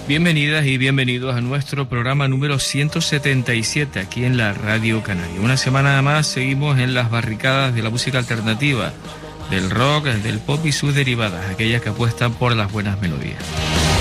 Bienvenidas y bienvenidos a nuestro programa número 177 aquí en la Radio Canaria. Una semana más seguimos en las barricadas de la música alternativa, del rock, del pop y sus derivadas, aquellas que apuestan por las buenas melodías.